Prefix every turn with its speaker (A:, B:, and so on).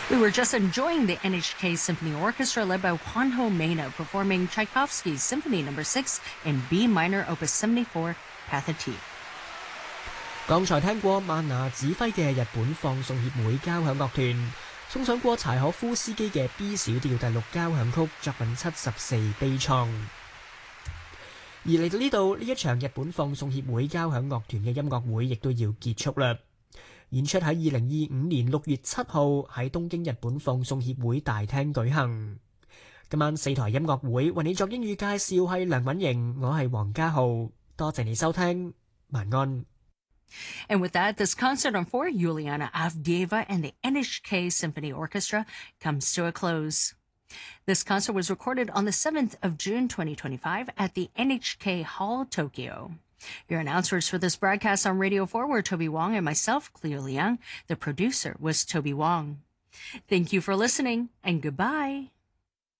A: We were just enjoying the NHK Symphony Orchestra led by Juanjo Mena performing Tchaikovsky's Symphony No. 6 in B minor Opus 74, Pathétique。
B: 剛才聽過曼拿指揮嘅日本放送協會交響樂團送上過柴可夫斯基嘅 B 小調第6交響曲作品74悲愴。而嚟到呢度，呢一場日本放送協會交響樂團嘅音樂會亦都要結束啦。演出喺2025年6月7號喺東京日本放送協會大廳舉行。今晚4台音樂會為你作英語介紹係梁敏瑩，我係黃家浩，多謝你收聽，晚安。
A: And with that, this concert on for Yuliana Avdieva and the NHK Symphony Orchestra comes to a close. This concert was recorded on the 7th of June 2025 at the NHK Hall, Tokyo. Your announcers for this broadcast on Radio 4 were Toby Wong and myself, Cleo Liang. The producer was Toby Wong. Thank you for listening, and goodbye.